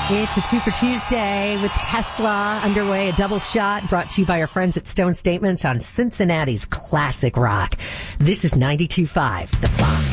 It's a 2 for Tuesday with Tesla underway, a double shot brought to you by our friends at Stone Statements on Cincinnati's classic rock. This is 92.5, The Fox.